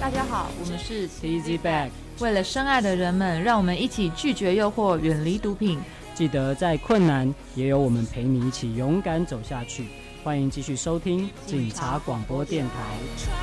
大家好，我们是 TZ Bag， 为了深爱的人们，让我们一起拒绝诱惑，远离毒品。 记得在困难也有我们陪你一起勇敢走下去。欢迎继续收听警察广播电台。